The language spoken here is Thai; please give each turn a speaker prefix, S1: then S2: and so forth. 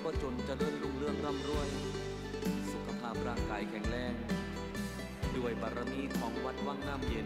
S1: บ่จนเจริญรุ่งเรืองร่ำรวยสุขภาพร่างกายแข็งแรงด้วยบารมีของวัดวังน้ำเย็น